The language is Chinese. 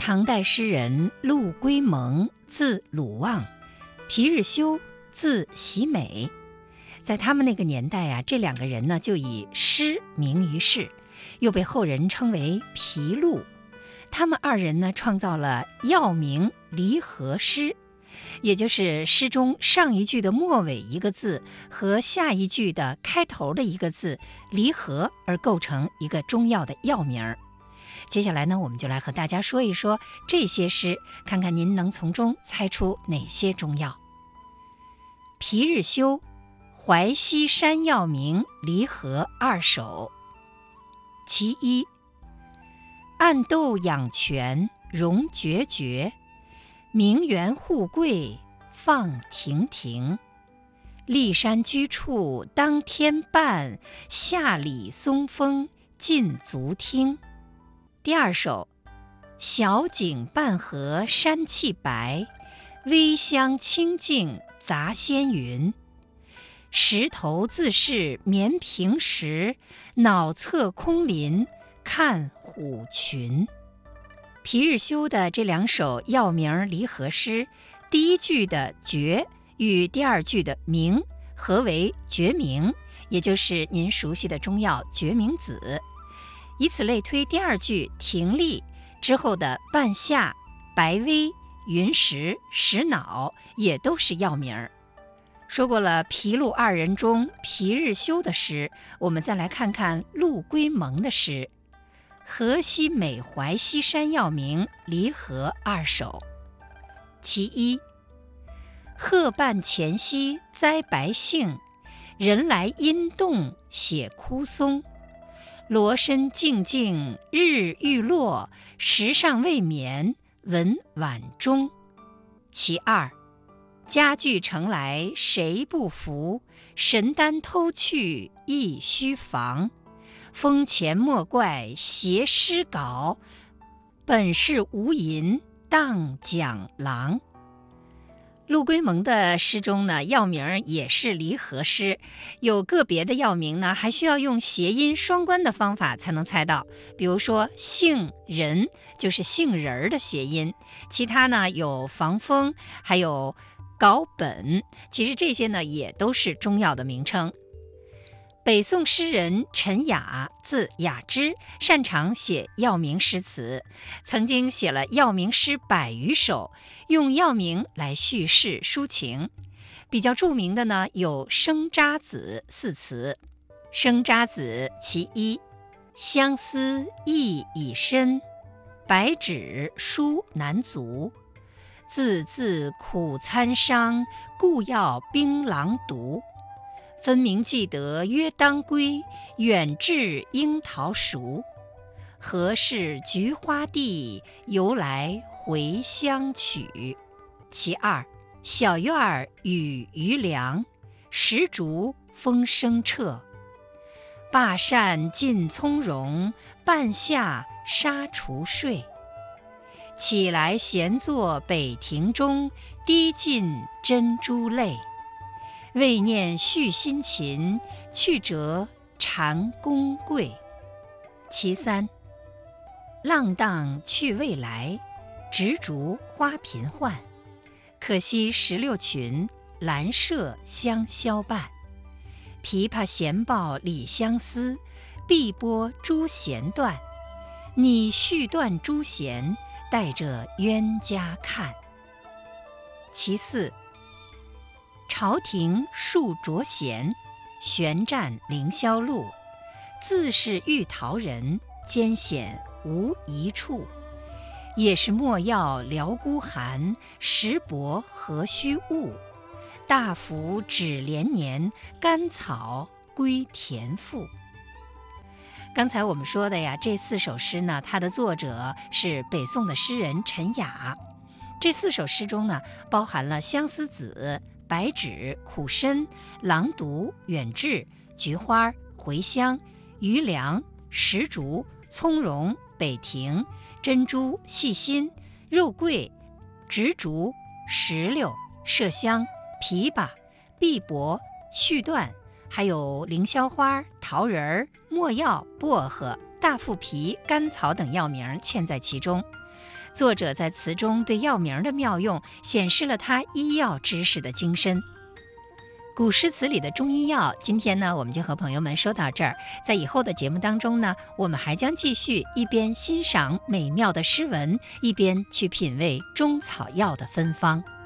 唐代诗人陆龟蒙，字鲁望，皮日休，字喜美。在他们那个年代啊，这两个人呢就以诗名于世，又被后人称为皮陆。他们二人呢创造了药名离合诗，也就是诗中上一句的末尾一个字和下一句的开头的一个字离合而构成一个中药的药名。接下来呢，我们就来和大家说一说这些诗，看看您能从中猜出哪些中药。皮日休，淮西山药名离合二首。其一，暗豆养泉溶决绝，名媛护贵放亭亭。骊山居处当天半，下里松风尽足听。第二首，小井半河山气白，微香清净杂仙云。石头自是绵平时，脑侧空林看虎群。皮日休的这两首药名离合诗，第一句的决与第二句的明合为决明，也就是您熟悉的中药决明子。以此类推，第二句停立之后的半夏、白薇、云石、石脑也都是药名。说过了皮陆二人中皮日休的诗，我们再来看看陆龟蒙的诗。河西美淮西山药名离合二首。其一，鹤半前溪栽白杏，人来阴洞写枯松。罗身静静日欲落，时尚未眠闻晚钟。其二，家具城来谁不服，神丹偷去亦须防。风前莫怪邪诗稿，本是无银当讲郎。陆龟蒙的诗中呢，药名也是离合诗，有个别的药名呢，还需要用谐音双关的方法才能猜到。比如说杏仁就是杏仁儿的谐音，其他呢有防风，还有稿本，其实这些呢也都是中药的名称。北宋诗人陈雅，字雅之，擅长写药名诗词，曾经写了药名诗100余首，用药名来叙事抒情。比较著名的呢有生渣子四词。生渣子其一，相思意已深，白纸书难足。字字苦参商，故要槟榔毒。分明记得约当归，远至樱桃熟。何事菊花地，由来回乡曲。其二，小院儿雨余凉，石竹风声彻。罢扇尽从容，半夏纱厨睡。起来闲坐北亭中，滴尽珍珠泪。为念续新琴，去折蟾宫桂。其三，浪荡去未来，执竹花频换。可惜16群，兰麝相消伴。琵琶弦报李相思，碧波朱弦断。你续断朱弦，带着冤家看。其四，朝廷树着闲，悬战凌霄路。自是玉桃人，艰险无一处。也是莫要撩孤寒，石帛何须误。大幅指连年，甘草归田赋。刚才我们说的呀，这4首诗呢，它的作者是北宋的诗人陈雅。这4首诗中呢，包含了相思子、白芷、苦参、狼毒、远志、菊花、茴香、余粮、石竹、葱蓉、北亭、珍珠、细心、肉桂、植竹、石榴、麝香、枇杷、碧柏、续断，还有凌霄花、桃仁、没药、薄荷、大腹皮、甘草等药名嵌在其中。 作者在词中对药名的妙用，显示了他医药知识的精深。古诗词里的中医药，今天呢，我们就和朋友们说到这儿。在以后的节目当中呢，我们还将继续一边欣赏美妙的诗文，一边去品味中草药的芬芳。